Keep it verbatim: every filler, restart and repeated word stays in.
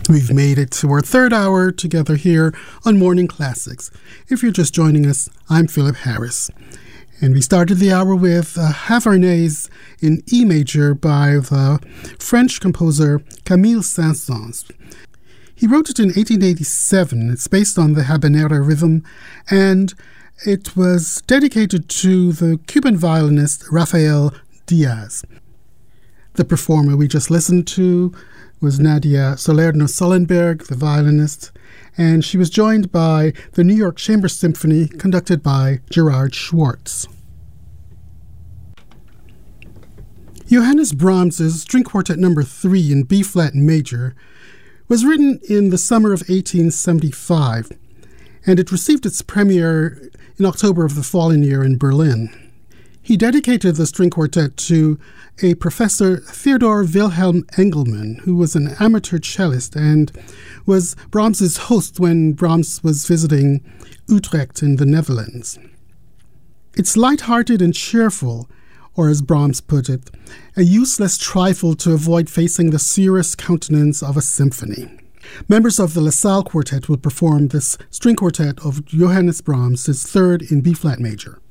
We've made it to our third hour together here on Morning Classics. If you're just joining us, I'm Philip Harris. And we started the hour with uh, Havernets in E major by the French composer Camille Saint-Saëns. He wrote it in eighteen eighty-seven. It's based on the habanera rhythm, and it was dedicated to the Cuban violinist Rafael Diaz. The performer we just listened to was Nadia Salerno-Sullenberg, the violinist, and she was joined by the New York Chamber Symphony, conducted by Gerard Schwartz. Johannes Brahms's String Quartet Number three in B-flat major was written in the summer of eighteen seventy-five, and it received its premiere in October of the following year in Berlin. He dedicated the string quartet to a Professor Theodor Wilhelm Engelmann, who was an amateur cellist and was Brahms's host when Brahms was visiting Utrecht in the Netherlands. It's light-hearted and cheerful, or as Brahms put it, a useless trifle to avoid facing the serious countenance of a symphony. Members of the LaSalle Quartet will perform this string quartet of Johannes Brahms, his third in B-flat major.